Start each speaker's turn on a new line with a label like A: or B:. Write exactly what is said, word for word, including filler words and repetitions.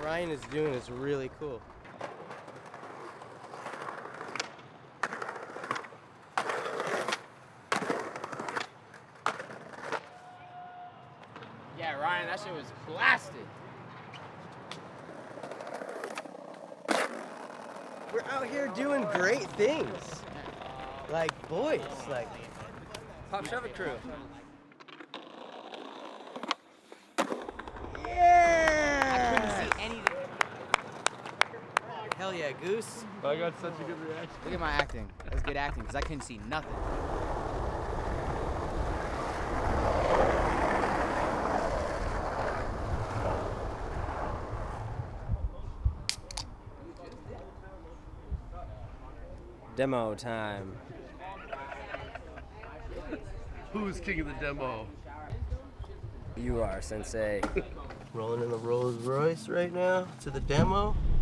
A: Ryan is doing is really cool.
B: Yeah, Ryan, that shit was blasted.
A: We're out here doing great things. Like boys, like
B: Pop Shove It crew.
A: yeah!
B: I couldn't see anything.
A: Hell yeah, Goose.
C: I got such a good reaction.
B: Look at my acting. That was good acting, because I couldn't see nothing.
A: Demo time.
C: Who's king of the demo?
A: You are, Sensei. Rolling in the Rolls Royce right now to the demo.